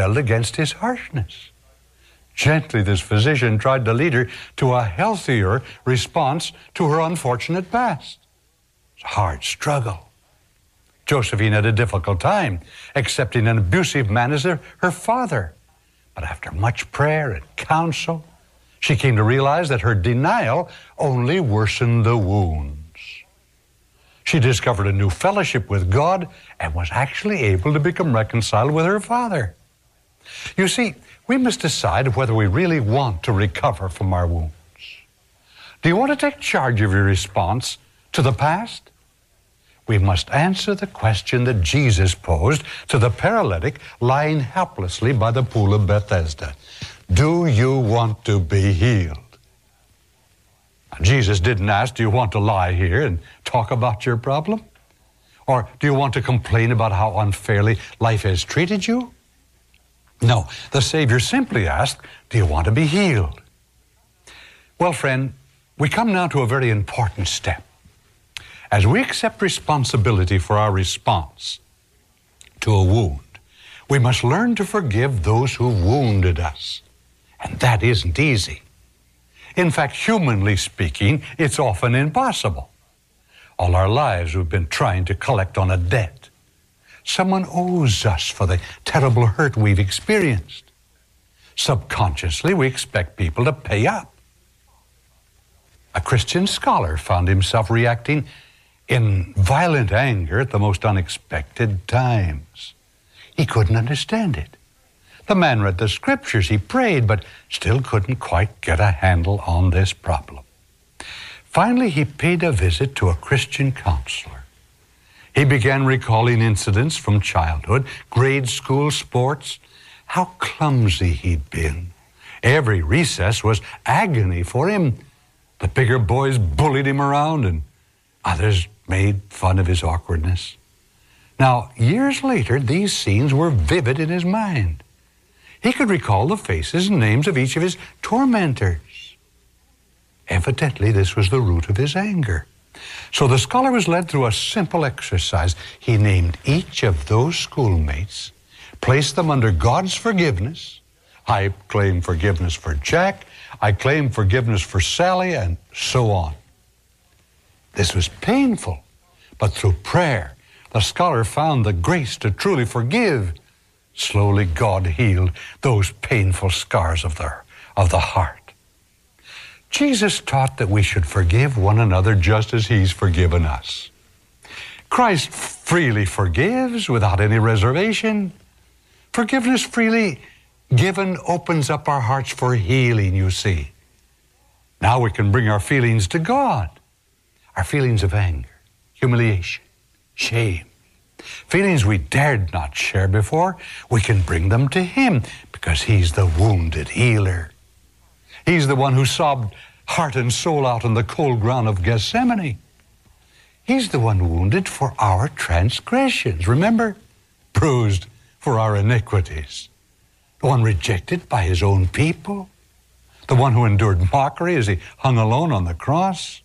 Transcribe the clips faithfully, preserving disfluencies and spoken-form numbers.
rebelled against his harshness. Gently, this physician tried to lead her to a healthier response to her unfortunate past. It's a hard struggle. Josephine had a difficult time accepting an abusive man as her, her father. But after much prayer and counsel, she came to realize that her denial only worsened the wounds. She discovered a new fellowship with God and was actually able to become reconciled with her father. You see, we must decide whether we really want to recover from our wounds. Do you want to take charge of your response to the past? We must answer the question that Jesus posed to the paralytic lying helplessly by the pool of Bethesda. Do you want to be healed? Now, Jesus didn't ask, do you want to lie here and talk about your problem? Or do you want to complain about how unfairly life has treated you? No, the Savior simply asked, do you want to be healed? Well, friend, we come now to a very important step. As we accept responsibility for our response to a wound, we must learn to forgive those who wounded us. And that isn't easy. In fact, humanly speaking, it's often impossible. All our lives we've been trying to collect on a debt. Someone owes us for the terrible hurt we've experienced. Subconsciously, we expect people to pay up. A Christian scholar found himself reacting in violent anger at the most unexpected times. He couldn't understand it. The man read the scriptures, he prayed, but still couldn't quite get a handle on this problem. Finally, he paid a visit to a Christian counselor. He began recalling incidents from childhood, grade school sports, how clumsy he'd been. Every recess was agony for him. The bigger boys bullied him around, and others made fun of his awkwardness. Now, years later, these scenes were vivid in his mind. He could recall the faces and names of each of his tormentors. Evidently, this was the root of his anger. So the scholar was led through a simple exercise. He named each of those schoolmates, placed them under God's forgiveness. I claim forgiveness for Jack, I claim forgiveness for Sally, and so on. This was painful, but through prayer, the scholar found the grace to truly forgive. Slowly, God healed those painful scars of the, of the heart. Jesus taught that we should forgive one another just as He's forgiven us. Christ freely forgives without any reservation. Forgiveness freely given opens up our hearts for healing, you see. Now we can bring our feelings to God. Our feelings of anger, humiliation, shame, feelings we dared not share before, we can bring them to Him because He's the wounded healer. He's the one who sobbed heart and soul out on the cold ground of Gethsemane. He's the one wounded for our transgressions. Remember? Bruised for our iniquities. The one rejected by His own people. The one who endured mockery as He hung alone on the cross.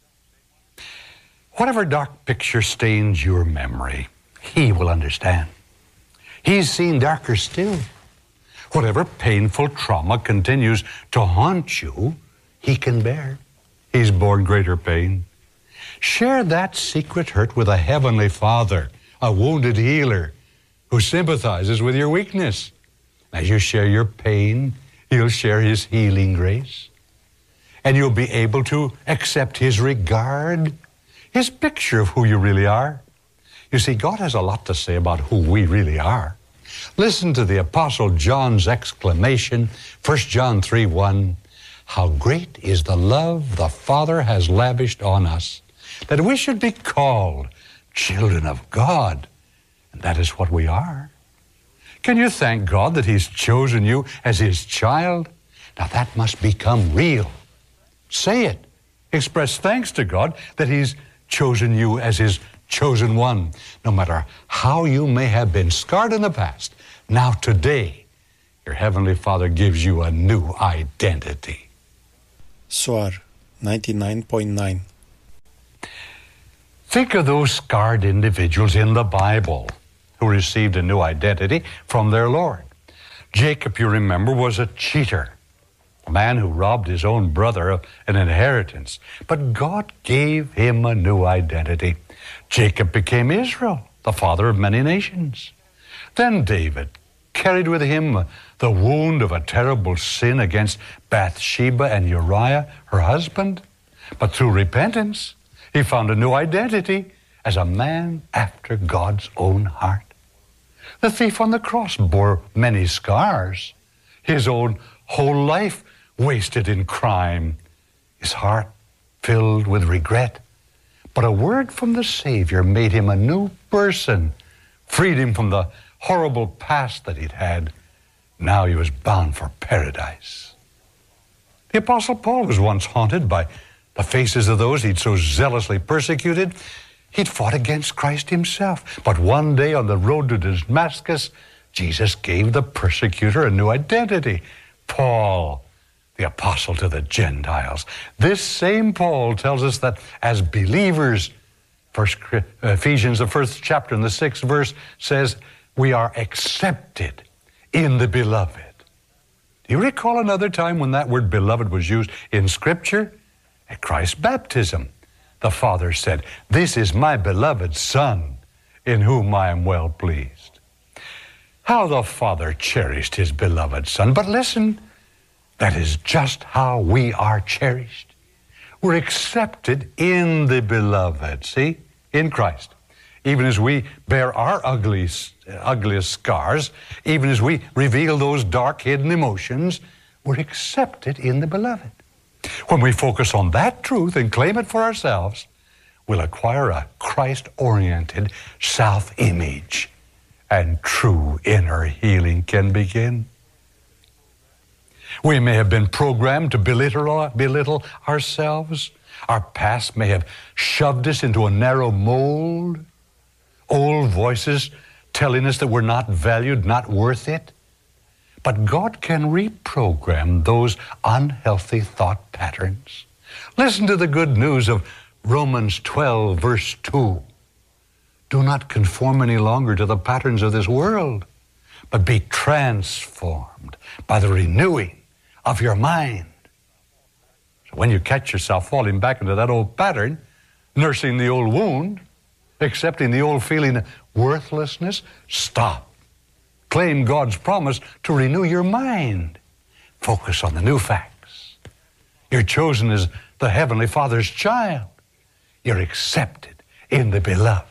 Whatever dark picture stains your memory, He will understand. He's seen darker still. Whatever painful trauma continues to haunt you, He can bear. He's borne greater pain. Share that secret hurt with a heavenly Father, a wounded healer, who sympathizes with your weakness. As you share your pain, He'll share His healing grace. And you'll be able to accept His regard, His picture of who you really are. You see, God has a lot to say about who we really are. Listen to the Apostle John's exclamation, First John three one, how great is the love the Father has lavished on us, that we should be called children of God. And that is what we are. Can you thank God that He's chosen you as His child? Now that must become real. Say it. Express thanks to God that He's chosen you as His chosen one. No matter how you may have been scarred in the past, now today, your Heavenly Father gives you a new identity. Soar ninety-nine point nine. Think of those scarred individuals in the Bible who received a new identity from their Lord. Jacob, you remember, was a cheater, a man who robbed his own brother of an inheritance. But God gave him a new identity. Jacob became Israel, the father of many nations. Then David carried with him the wound of a terrible sin against Bathsheba and Uriah, her husband. But through repentance, he found a new identity as a man after God's own heart. The thief on the cross bore many scars, his own whole life wasted in crime, his heart filled with regret. But a word from the Savior made him a new person, freed him from the horrible past that he'd had. Now he was bound for paradise. The Apostle Paul was once haunted by the faces of those he'd so zealously persecuted. He'd fought against Christ himself. But one day on the road to Damascus, Jesus gave the persecutor a new identity. Paul, the apostle to the Gentiles. This same Paul tells us that as believers, First Ephesians, the first chapter and the sixth verse says, we are accepted in the beloved. Do you recall another time when that word beloved was used in Scripture? At Christ's baptism, the Father said, this is my beloved Son, in whom I am well pleased. How the Father cherished his beloved Son. But listen, that is just how we are cherished. We're accepted in the beloved, see, in Christ. Even as we bear our ugliest, ugliest scars, even as we reveal those dark hidden emotions, we're accepted in the beloved. When we focus on that truth and claim it for ourselves, we'll acquire a Christ-oriented self-image, and true inner healing can begin. We may have been programmed to belittle, belittle ourselves. Our past may have shoved us into a narrow mold. Old voices telling us that we're not valued, not worth it. But God can reprogram those unhealthy thought patterns. Listen to the good news of Romans twelve, verse two. Do not conform any longer to the patterns of this world, but be transformed by the renewing of your mind. So when you catch yourself falling back into that old pattern, nursing the old wound, accepting the old feeling of worthlessness, stop. Claim God's promise to renew your mind. Focus on the new facts. You're chosen as the Heavenly Father's child. You're accepted in the beloved.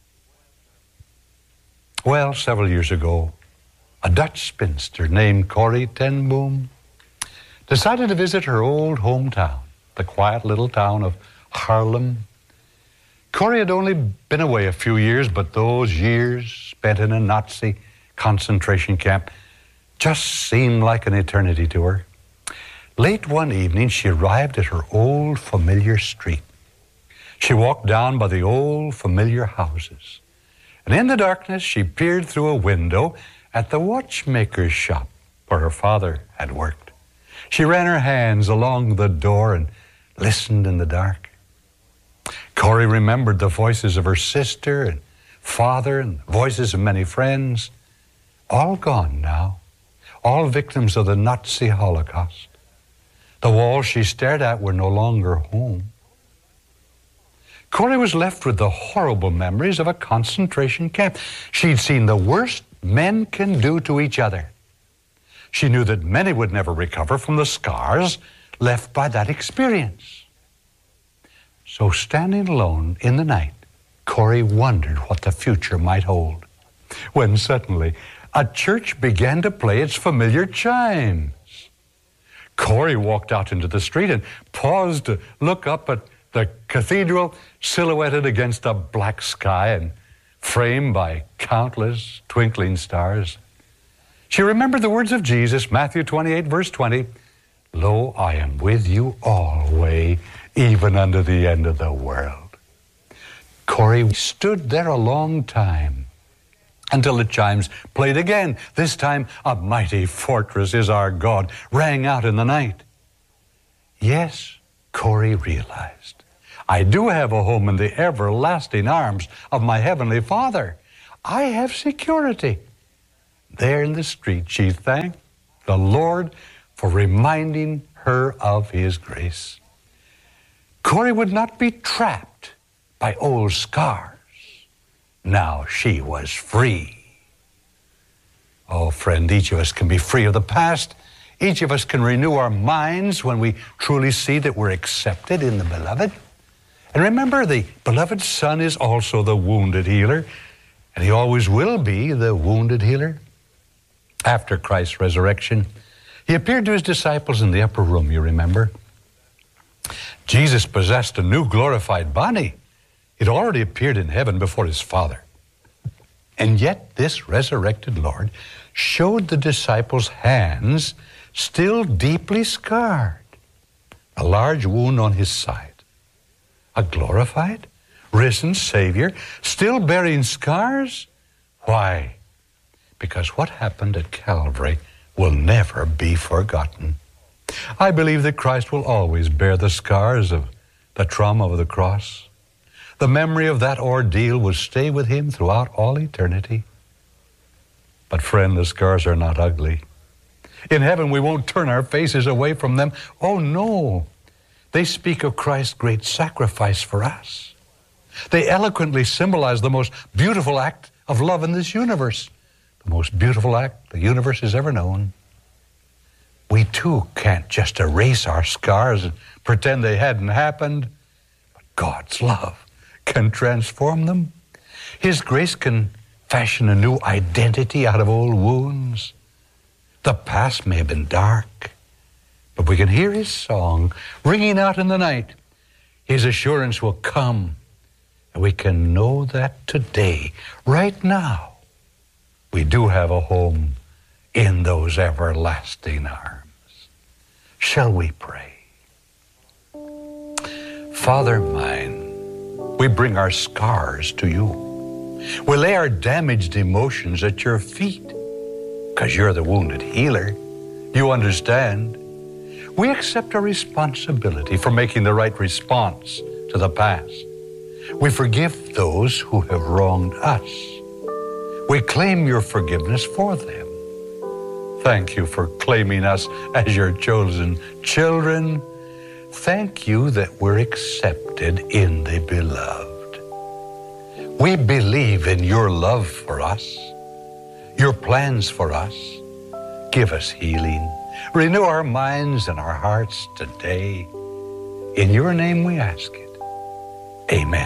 Well, several years ago, a Dutch spinster named Corrie ten Boom decided to visit her old hometown, the quiet little town of Haarlem. Corrie had only been away a few years, but those years spent in a Nazi concentration camp just seemed like an eternity to her. Late one evening, she arrived at her old familiar street. She walked down by the old familiar houses, and in the darkness, she peered through a window at the watchmaker's shop where her father had worked. She ran her hands along the door and listened in the dark. Corrie remembered the voices of her sister and father and the voices of many friends, all gone now, all victims of the Nazi Holocaust. The walls she stared at were no longer home. Corrie was left with the horrible memories of a concentration camp. She'd seen the worst men can do to each other. She knew that many would never recover from the scars left by that experience. So standing alone in the night, Corrie wondered what the future might hold, when suddenly a church began to play its familiar chimes. Corrie walked out into the street and paused to look up at the cathedral silhouetted against a black sky and framed by countless twinkling stars. She remembered the words of Jesus, Matthew twenty-eight, verse twenty, "Lo, I am with you always, even unto the end of the world." Corrie stood there a long time until the chimes played again. This time, "A mighty fortress is our God," rang out in the night. Yes, Corrie realized, I do have a home in the everlasting arms of my Heavenly Father. I have security. there in the street, she thanked the Lord for reminding her of His grace. Corrie would not be trapped by old scars. Now she was free. Oh, friend, each of us can be free of the past. Each of us can renew our minds when we truly see that we're accepted in the Beloved. And remember, the Beloved Son is also the wounded healer, and He always will be the wounded healer. After Christ's resurrection, He appeared to His disciples in the upper room, you remember. Jesus possessed a new glorified body. It already appeared in heaven before His Father. And yet this resurrected Lord showed the disciples hands still deeply scarred, a large wound on His side. A glorified, risen Savior still bearing scars? Why? Because what happened at Calvary will never be forgotten. I believe that Christ will always bear the scars of the trauma of the cross. The memory of that ordeal will stay with Him throughout all eternity. But friend, the scars are not ugly. In heaven, we won't turn our faces away from them. Oh, no. They speak of Christ's great sacrifice for us. They eloquently symbolize the most beautiful act of love in this universe, the most beautiful act the universe has ever known. We too can't just erase our scars and pretend they hadn't happened, but God's love can transform them. His grace can fashion a new identity out of old wounds. The past may have been dark, but we can hear His song ringing out in the night. His assurance will come, and we can know that today, right now, we do have a home in those everlasting arms. Shall we pray? Father mine, we bring our scars to You. We lay our damaged emotions at Your feet, because You're the wounded healer. You understand. We accept our responsibility for making the right response to the past. We forgive those who have wronged us. We claim Your forgiveness for them. Thank You for claiming us as Your chosen children. Thank You that we're accepted in the Beloved. We believe in Your love for us, Your plans for us. Give us healing. Renew our minds and our hearts today. In Your name we ask it. Amen.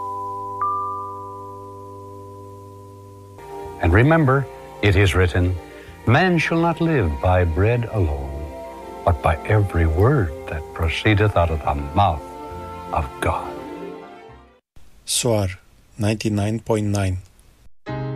And remember, it is written, man shall not live by bread alone, but by every word that proceedeth out of the mouth of God. Soar ninety-nine point nine